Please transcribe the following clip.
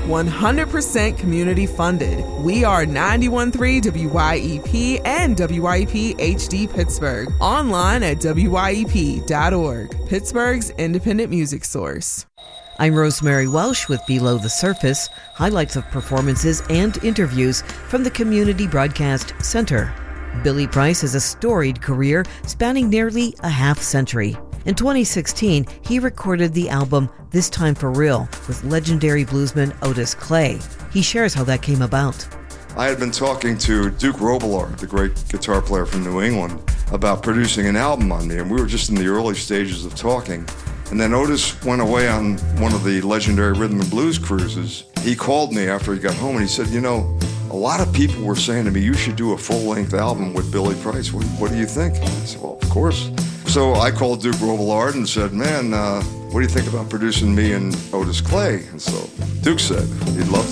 100% community funded. We are 91.3 WYEP and WYEP HD Pittsburgh. Online at WYEP.org, Pittsburgh's independent music source. I'm Rosemary Welsh with Below the Surface, highlights of performances and interviews from the Community Broadcast Center. Billy Price has a storied career spanning nearly a half-century. In 2016, he recorded the album This Time for Real with legendary bluesman Otis Clay. He shares how that came about. I had been talking to Duke Robillard, the great guitar player from New England, about producing an album on me, and we were just in the early stages of talking. And then Otis went away on one of the legendary rhythm and blues cruises. He called me after he got home and he said, you know, a lot of people were saying to me, you should do a full-length album with Billy Price. What do you think? I said, well, of course. So I called Duke Robillard and said, man, what do you think about producing me and Otis Clay? And so Duke said, he'd love